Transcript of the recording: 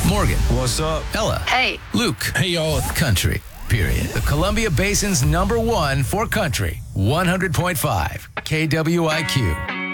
Morgan. What's up? Ella. Hey. Luke. Hey, y'all. Country. Period. The Columbia Basin's #1 for country. 100.5 KWIQ.